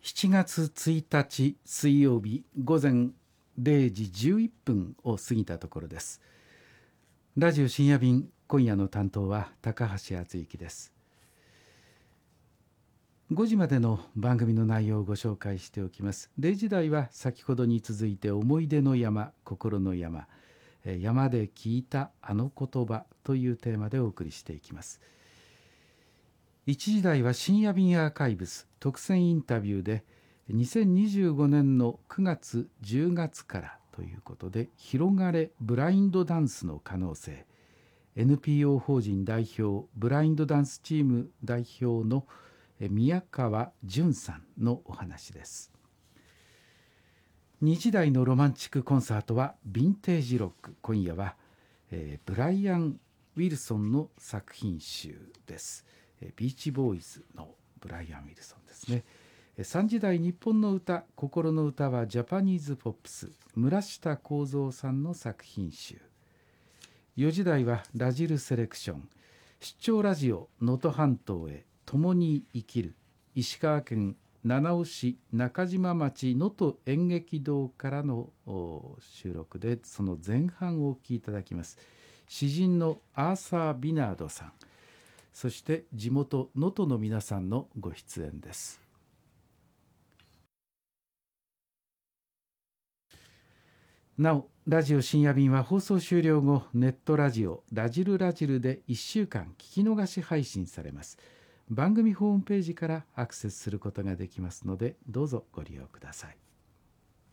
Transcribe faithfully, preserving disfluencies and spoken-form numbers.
しちがつついたち水曜日午前れいじじゅういっぷんを過ぎたところです。ラジオ深夜便、今夜の担当は高橋敦之です。ごじまでの番組の内容をご紹介しておきます。れいじ台は先ほどに続いて思い出の山、心の山、山で聞いたあの言葉というテーマでお送りしていきます。いちじ台は深夜便アーカイブス特選インタビューでにせんにじゅうごねんのくがつじゅうがつからということで、広がれブラインドダンスの可能性、 エヌピーオー 法人代表ブラインドダンスチーム代表の宮川淳さんのお話です。にじ台のロマンチックコンサートはヴィンテージロック。今夜は、えー、ブライアン・ウィルソンの作品集です。ビーチボーイズのブライアン・ウィルソンですね。さんじ台日本の歌、心の歌はジャパニーズポップス、村下幸三さんの作品集。よじ台はラジルセレクション、出張ラジオ能登半島へ共に生きる、石川県七尾市中島町能登演劇堂からの収録で、その前半をお聴きいただきます。詩人のアーサー・ビナードさん、そして地元能登の皆さんのご出演です。なお、ラジオ深夜便は放送終了後、ネットラジオラジルラジルでいっしゅうかん聞き逃し配信されます。番組ホームページからアクセスすることができますので、どうぞご利用ください。